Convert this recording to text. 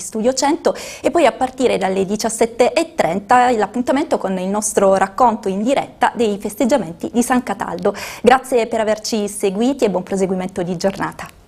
Studio 100 e poi a partire dalle 17:30 l'appuntamento con il nostro racconto in diretta dei festeggiamenti di San Cataldo. Grazie per averci seguiti e buon proseguimento di giornata.